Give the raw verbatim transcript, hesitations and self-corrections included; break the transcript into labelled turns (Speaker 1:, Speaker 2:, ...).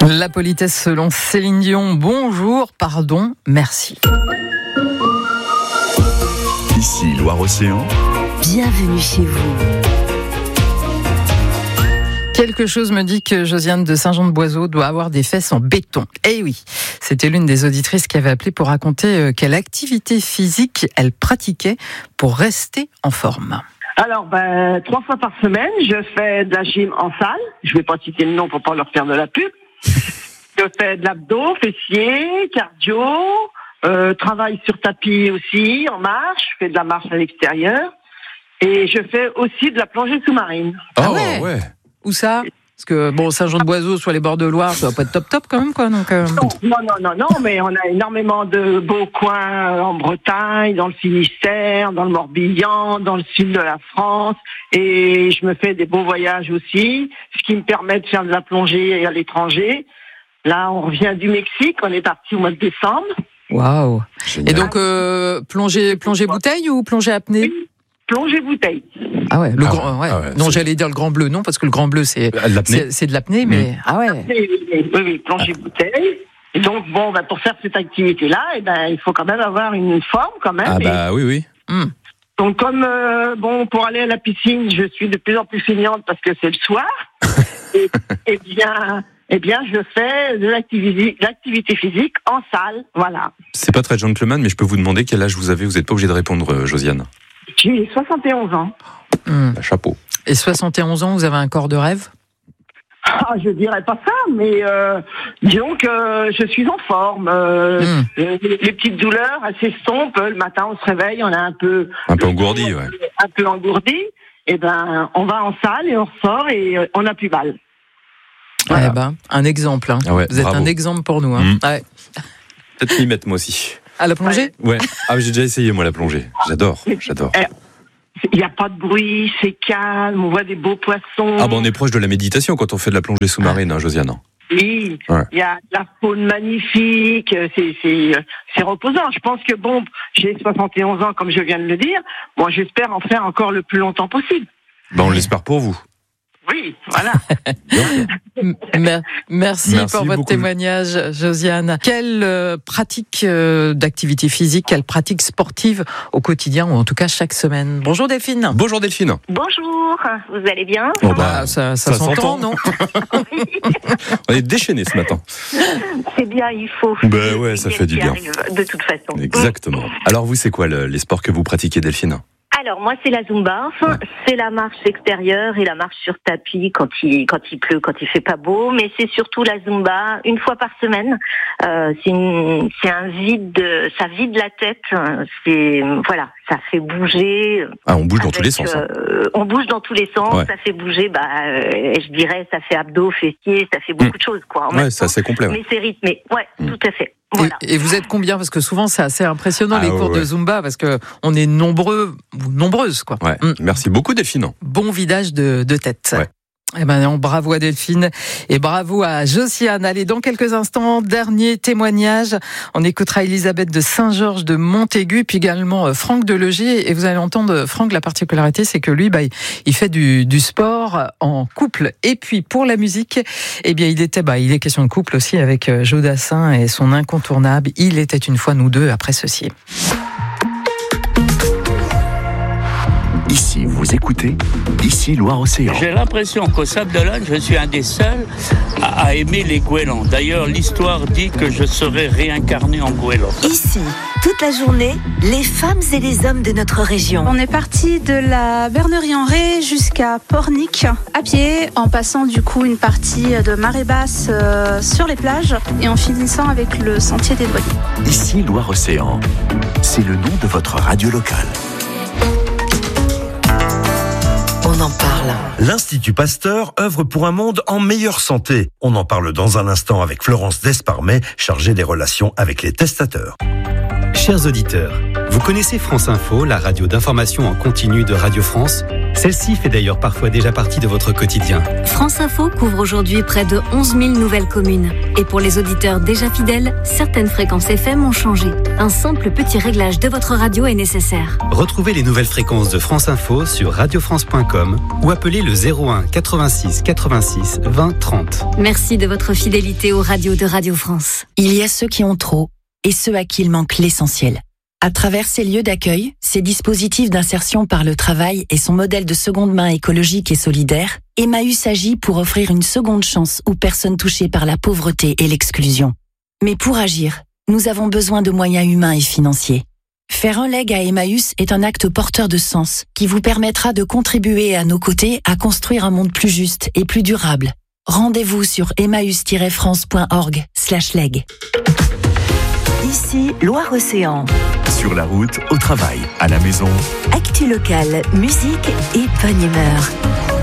Speaker 1: La politesse selon Céline Dion. Bonjour, pardon, merci.
Speaker 2: Ici Loire-Océan.
Speaker 3: Bienvenue chez vous.
Speaker 1: Quelque chose me dit que Josiane de Saint-Jean-de-Boiseau doit avoir des fesses en béton. Eh oui, c'était l'une des auditrices qui avait appelé pour raconter quelle activité physique elle pratiquait pour rester en forme.
Speaker 4: Alors, ben, trois fois par semaine, je fais de la gym en salle. Je vais pas citer le nom pour pas leur faire de la pub. Je fais de l'abdos, fessiers, cardio, euh, travail sur tapis aussi, en marche. Je fais de la marche à l'extérieur. Et je fais aussi de la plongée sous-marine.
Speaker 1: Ah ouais, ouais. Où ça ? Parce que, bon, Saint-Jean-de-Boiseau, sur les bords de Loire, ça va pas être top top quand même, quoi. Donc, euh...
Speaker 4: Non, non, non, non, mais on a énormément de beaux coins en Bretagne, dans le Finistère, dans le Morbihan, dans le sud de la France. Et je me fais des beaux voyages aussi, ce qui me permet de faire de la plongée à l'étranger. Là, on revient du Mexique, on est parti au mois de décembre.
Speaker 1: Waouh. Et donc, euh, plongée, plongée bouteille ou plongée apnée ? Plongée
Speaker 4: bouteille.
Speaker 1: Ah ouais, le
Speaker 2: ah
Speaker 1: grand, ouais.
Speaker 2: Ah ouais,
Speaker 1: non,
Speaker 2: c'est...
Speaker 1: j'allais dire le grand bleu, non, parce que le grand bleu, c'est, c'est, c'est de l'apnée, mais mmh. ah ouais.
Speaker 4: Oui, oui, oui, plongée ah. bouteille. Et donc, bon, ben, pour faire cette activité-là, eh ben, il faut quand même avoir une forme, quand même.
Speaker 2: Ah bah
Speaker 4: et...
Speaker 2: oui, oui.
Speaker 1: Mmh.
Speaker 4: Donc, comme, euh, bon, pour aller à la piscine, je suis de plus en plus feignante parce que c'est le soir. et, et bien... Eh bien, je fais de l'activité, l'activité physique en salle, voilà.
Speaker 2: C'est pas très gentleman, mais je peux vous demander quel âge vous avez. Vous n'êtes pas obligé de répondre, Josiane.
Speaker 4: J'ai soixante et onze ans.
Speaker 1: Mmh.
Speaker 2: Bah, chapeau.
Speaker 1: Et soixante et onze ans, vous avez un corps de rêve ?
Speaker 4: Ah, je dirais pas ça, mais euh, disons que je suis en forme. Euh, mmh. les, les petites douleurs, elles s'estompent. Le matin, on se réveille, on a un peu...
Speaker 2: Un peu engourdi, ouais.
Speaker 4: Un peu engourdi. Eh ben, on va en salle et on ressort et euh, on n'a plus mal.
Speaker 1: Voilà. Eh ben, un exemple. Hein.
Speaker 2: Ah ouais,
Speaker 1: vous êtes
Speaker 2: bravo.
Speaker 1: Un exemple pour nous. Hein.
Speaker 2: Mmh.
Speaker 1: Ouais.
Speaker 2: Peut-être m'y mettre moi aussi.
Speaker 1: À la plongée ?
Speaker 2: Ouais. Ah, j'ai déjà essayé moi la plongée. J'adore, j'adore.
Speaker 4: Il n'y a pas de bruit, c'est calme, on voit des beaux poissons.
Speaker 2: Ah bah on est proche de la méditation quand on fait de la plongée sous-marine, hein, Josiane.
Speaker 4: Oui, il
Speaker 2: ouais.
Speaker 4: y a la faune magnifique, c'est, c'est, c'est reposant. Je pense que bon, j'ai soixante et onze ans comme je viens de le dire. Bon, j'espère en faire encore le plus longtemps possible.
Speaker 2: Bah on l'espère pour vous.
Speaker 4: Oui, voilà.
Speaker 1: Merci, Merci pour votre
Speaker 2: beaucoup.
Speaker 1: témoignage, Josiane. Quelle euh, pratique euh, d'activité physique, quelle pratique sportive au quotidien, ou en tout cas chaque semaine ? Bonjour Delphine.
Speaker 2: Bonjour Delphine.
Speaker 5: Bonjour, vous allez bien ?
Speaker 2: Oh bah,
Speaker 1: ah, ça, ça, ça s'entend, s'entend, non ?
Speaker 2: On est déchaînés ce matin.
Speaker 5: C'est bien, il faut.
Speaker 2: Ben ouais, ça fait du bien.
Speaker 5: De toute façon.
Speaker 2: Exactement. Alors vous, c'est quoi le, les sports que vous pratiquez, Delphine ?
Speaker 5: Alors moi c'est la Zumba, enfin, ouais. c'est la marche extérieure et la marche sur tapis quand il quand il pleut, quand il fait pas beau, mais c'est surtout la Zumba une fois par semaine. Euh, c'est une, c'est un vide, ça vide la tête, c'est voilà, ça fait bouger.
Speaker 2: Ah on bouge avec, dans tous les sens.
Speaker 5: Euh, hein. On bouge dans tous les sens, ouais. Ça fait bouger, bah euh, je dirais ça fait abdos, fessiers, ça fait beaucoup mmh. de choses quoi. En
Speaker 2: ouais, c'est assez complet. Ouais.
Speaker 5: Mais c'est rythmé, ouais, mmh. tout à fait.
Speaker 1: Voilà. Et, et vous êtes combien ? Parce que souvent c'est assez impressionnant ah, les cours ouais. de Zumba parce que on est nombreux ou nombreuses quoi.
Speaker 2: Ouais. Mmh. Merci beaucoup Delphine.
Speaker 1: Bon vidage de, de tête. Ouais. Eh ben non, bravo à Delphine et bravo à Josiane. Allez, dans quelques instants, dernier témoignage. On écoutera Elisabeth de Saint-Georges de Montaigu, puis également Franck de Legier. Et vous allez entendre, Franck, la particularité, c'est que lui, bah, il fait du, du sport en couple. Et puis, pour la musique, eh bien, il était, bah, il est question de couple aussi avec Joe Dassin et son incontournable Il était une fois nous deux après ceci.
Speaker 2: Ici, vous écoutez, ici Loire-Océan.
Speaker 6: J'ai l'impression qu'au Sable d'Olonne, je suis un des seuls à, à aimer les goélands. D'ailleurs, l'histoire dit que je serai réincarné en goéland.
Speaker 3: Ici, toute la journée, les femmes et les hommes de notre région.
Speaker 7: On est parti de la Bernerie-en-Ré jusqu'à Pornic, à pied, en passant du coup une partie de marée basse euh, sur les plages et en finissant avec le sentier des douaniers.
Speaker 2: Ici Loire-Océan, c'est le nom de votre radio locale.
Speaker 3: On en parle.
Speaker 8: L'Institut Pasteur œuvre pour un monde en meilleure santé. On en parle dans un instant avec Florence Desparmet, chargée des relations avec les testateurs.
Speaker 9: Chers auditeurs, vous connaissez France Info, la radio d'information en continu de Radio France ? Celle-ci fait d'ailleurs parfois déjà partie de votre quotidien.
Speaker 10: France Info couvre aujourd'hui près de onze mille nouvelles communes. Et pour les auditeurs déjà fidèles, certaines fréquences F M ont changé. Un simple petit réglage de votre radio est nécessaire.
Speaker 9: Retrouvez les nouvelles fréquences de France Info sur radio france point com ou appelez le zéro un quatre-vingt-six quatre-vingt-six vingt trente.
Speaker 10: Merci de votre fidélité aux radios de Radio France.
Speaker 11: Il y a ceux qui ont trop et ceux à qui il manque l'essentiel. À travers ces lieux d'accueil, ces dispositifs d'insertion par le travail et son modèle de seconde main écologique et solidaire, Emmaüs agit pour offrir une seconde chance aux personnes touchées par la pauvreté et l'exclusion. Mais pour agir, nous avons besoin de moyens humains et financiers. Faire un leg à Emmaüs est un acte porteur de sens qui vous permettra de contribuer à nos côtés à construire un monde plus juste et plus durable. Rendez-vous sur emmaüs tiret france point org slash leg.
Speaker 3: Ici, Loire-Océan.
Speaker 12: Sur la route, au travail, à la maison.
Speaker 3: Actu locale, musique et bonne humeur.